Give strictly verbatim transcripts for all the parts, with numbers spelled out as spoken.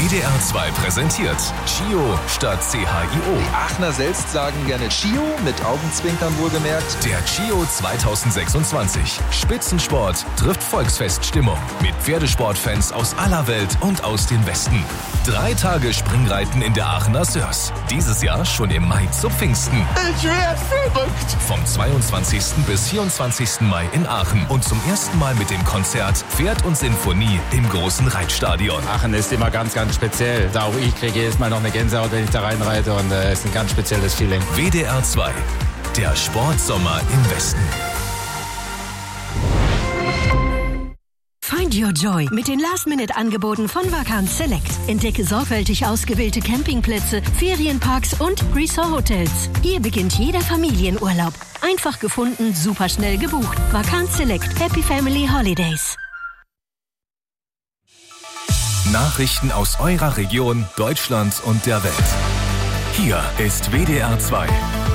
D R zwei präsentiert Chio statt C H I O. Die Aachener selbst sagen gerne Chio, mit Augenzwinkern wohlgemerkt. Der Chio zweitausendsechsundzwanzig. Spitzensport trifft Volksfeststimmung mit Pferdesportfans aus aller Welt und aus dem Westen. Drei Tage Springreiten in der Aachener Sörs. Dieses Jahr schon im Mai zu Pfingsten. Ich werde verrückt. Vom zweiundzwanzigsten bis vierundzwanzigsten Mai in Aachen und zum ersten Mal mit dem Konzert Pferd und Sinfonie im großen Reitstadion. Aachen ist immer ganz, ganz speziell. Da auch ich kriege jedes Mal noch eine Gänsehaut, wenn ich da reinreite, und es äh, ist ein ganz spezielles Feeling. W D R zwei, der Sportsommer im Westen. Find your joy mit den Last-Minute-Angeboten von Vacanz Select. Entdecke sorgfältig ausgewählte Campingplätze, Ferienparks und Resort-Hotels. Hier beginnt jeder Familienurlaub. Einfach gefunden, super schnell gebucht. Vacanz Select. Happy Family Holidays. Nachrichten aus eurer Region, Deutschland und der Welt. Hier ist W D R zwei.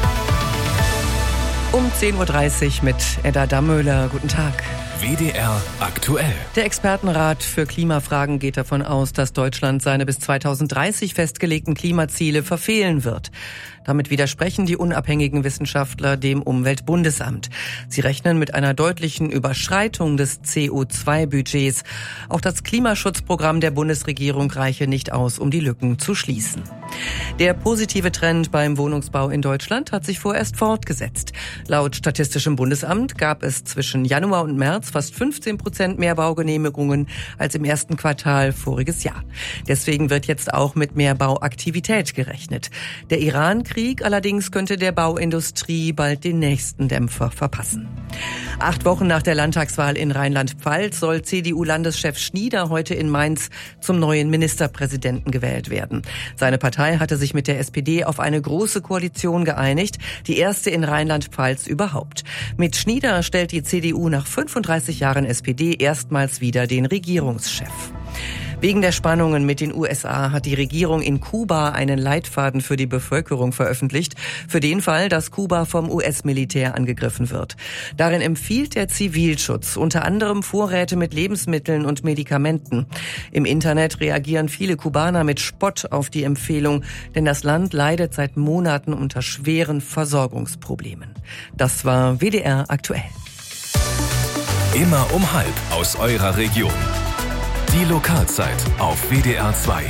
Um zehn Uhr dreißig mit Edda Dammöhler. Guten Tag. W D R aktuell. Der Expertenrat für Klimafragen geht davon aus, dass Deutschland seine bis zweitausenddreißig festgelegten Klimaziele verfehlen wird. Damit widersprechen die unabhängigen Wissenschaftler dem Umweltbundesamt. Sie rechnen mit einer deutlichen Überschreitung des C O zwei Budgets. Auch das Klimaschutzprogramm der Bundesregierung reiche nicht aus, um die Lücken zu schließen. Der positive Trend beim Wohnungsbau in Deutschland hat sich vorerst fortgesetzt. Laut Statistischem Bundesamt gab es zwischen Januar und März fast fünfzehn Prozent mehr Baugenehmigungen als im ersten Quartal voriges Jahr. Deswegen wird jetzt auch mit mehr Bauaktivität gerechnet. Der Iran-Krieg allerdings könnte der Bauindustrie bald den nächsten Dämpfer verpassen. Acht Wochen nach der Landtagswahl in Rheinland-Pfalz soll C D U-Landeschef Schnieder heute in Mainz zum neuen Ministerpräsidenten gewählt werden. Seine Partei hatte sich mit der S P D auf eine große Koalition geeinigt, die erste in Rheinland-Pfalz überhaupt. Mit Schnieder stellt die C D U nach fünfunddreißig Jahren S P D erstmals wieder den Regierungschef. Wegen der Spannungen mit den U S A hat die Regierung in Kuba einen Leitfaden für die Bevölkerung veröffentlicht, für den Fall, dass Kuba vom U S-Militär angegriffen wird. Darin empfiehlt der Zivilschutz unter anderem Vorräte mit Lebensmitteln und Medikamenten. Im Internet reagieren viele Kubaner mit Spott auf die Empfehlung, denn das Land leidet seit Monaten unter schweren Versorgungsproblemen. Das war W D R aktuell. Immer um halb aus eurer Region. Die Lokalzeit auf W D R zwei.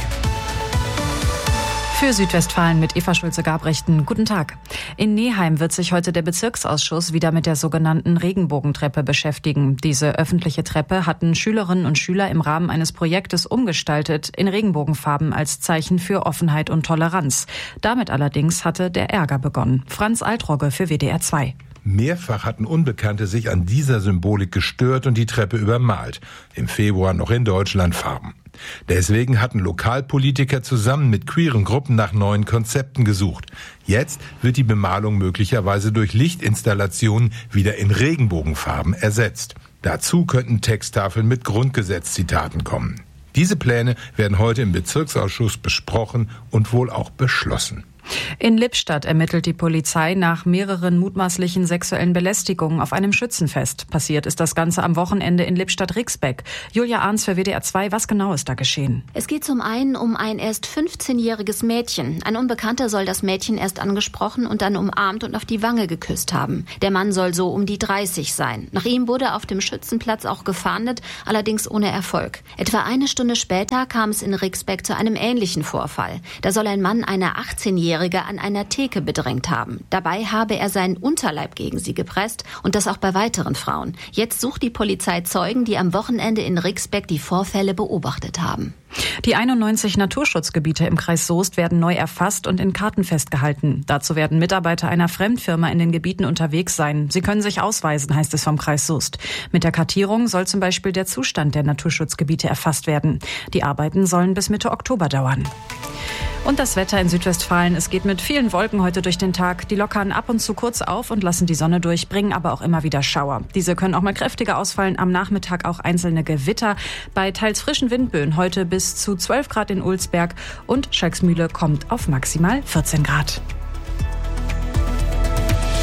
Für Südwestfalen mit Eva Schulze-Gabrechten. Guten Tag. In Neheim wird sich heute der Bezirksausschuss wieder mit der sogenannten Regenbogentreppe beschäftigen. Diese öffentliche Treppe hatten Schülerinnen und Schüler im Rahmen eines Projektes umgestaltet in Regenbogenfarben als Zeichen für Offenheit und Toleranz. Damit allerdings hatte der Ärger begonnen. Franz Altrogge für W D R zwei. Mehrfach hatten Unbekannte sich an dieser Symbolik gestört und die Treppe übermalt. Im Februar noch in Deutschland Farben. Deswegen hatten Lokalpolitiker zusammen mit queeren Gruppen nach neuen Konzepten gesucht. Jetzt wird die Bemalung möglicherweise durch Lichtinstallationen wieder in Regenbogenfarben ersetzt. Dazu könnten Texttafeln mit Grundgesetzzitaten kommen. Diese Pläne werden heute im Bezirksausschuss besprochen und wohl auch beschlossen. In Lippstadt ermittelt die Polizei nach mehreren mutmaßlichen sexuellen Belästigungen auf einem Schützenfest. Passiert ist das Ganze am Wochenende in Lippstadt-Rixbeck. Julia Arns für W D R zwei, was genau ist da geschehen? Es geht zum einen um ein erst fünfzehnjähriges Mädchen. Ein Unbekannter soll das Mädchen erst angesprochen und dann umarmt und auf die Wange geküsst haben. Der Mann soll so um die dreißig sein. Nach ihm wurde auf dem Schützenplatz auch gefahndet, allerdings ohne Erfolg. Etwa eine Stunde später kam es in Rixbeck zu einem ähnlichen Vorfall. Da soll ein Mann eine achtzehnjährige an einer Theke bedrängt haben. Dabei habe er seinen Unterleib gegen sie gepresst und das auch bei weiteren Frauen. Jetzt sucht die Polizei Zeugen, die am Wochenende in Rixbeck die Vorfälle beobachtet haben. Die einundneunzig Naturschutzgebiete im Kreis Soest werden neu erfasst und in Karten festgehalten. Dazu werden Mitarbeiter einer Fremdfirma in den Gebieten unterwegs sein. Sie können sich ausweisen, heißt es vom Kreis Soest. Mit der Kartierung soll zum Beispiel der Zustand der Naturschutzgebiete erfasst werden. Die Arbeiten sollen bis Mitte Oktober dauern. Und das Wetter in Südwestfalen. Es geht mit vielen Wolken heute durch den Tag. Die lockern ab und zu kurz auf und lassen die Sonne durch, bringen aber auch immer wieder Schauer. Diese können auch mal kräftiger ausfallen. Am Nachmittag auch einzelne Gewitter. Bei teils frischen Windböen heute bis zu zwölf Grad in Ulsberg. Und Schalksmühle kommt auf maximal vierzehn Grad.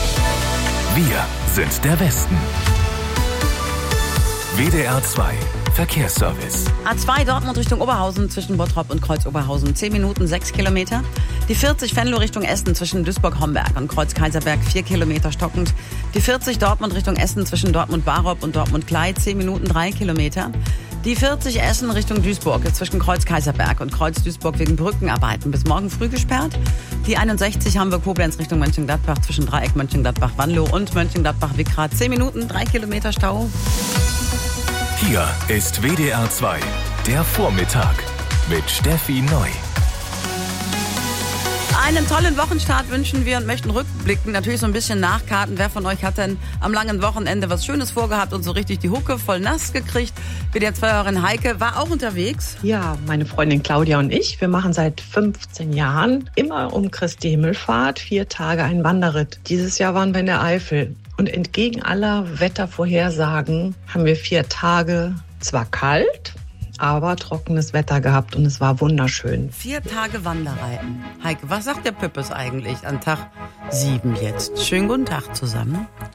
Wir sind der Westen. W D R zwei Verkehrsservice. A zwei Dortmund Richtung Oberhausen zwischen Bottrop und Kreuz Oberhausen. zehn Minuten, sechs Kilometer. Die vierzig Venlo Richtung Essen zwischen Duisburg-Homberg und Kreuz Kaiserberg. vier Kilometer stockend. Die vierzig Dortmund Richtung Essen zwischen Dortmund-Barob und Dortmund-Klei. zehn Minuten, drei Kilometer. Die vierzig Essen Richtung Duisburg ist zwischen Kreuz Kaiserberg und Kreuz Duisburg wegen Brückenarbeiten bis morgen früh gesperrt. Die einundsechzig Hamburg-Koblenz Richtung Mönchengladbach zwischen Dreieck Mönchengladbach-Wanlo und Mönchengladbach-Wickrath. zehn Minuten, drei Kilometer Stau. Hier ist W D R zwei, der Vormittag mit Steffi Neu. Einen tollen Wochenstart wünschen wir und möchten rückblicken, natürlich so ein bisschen nachkarten. Wer von euch hat denn am langen Wochenende was Schönes vorgehabt und so richtig die Hucke voll nass gekriegt? W D R zwei-Hörerin Heike war auch unterwegs. Ja, meine Freundin Claudia und ich, wir machen seit fünfzehn Jahren immer um Christi Himmelfahrt vier Tage einen Wanderritt. Dieses Jahr waren wir in der Eifel. Und entgegen aller Wettervorhersagen haben wir vier Tage zwar kalt, aber trockenes Wetter gehabt und es war wunderschön. Vier Tage Wanderreiten. Heike, was sagt der Püppes eigentlich an Tag sieben jetzt? Schönen guten Tag zusammen.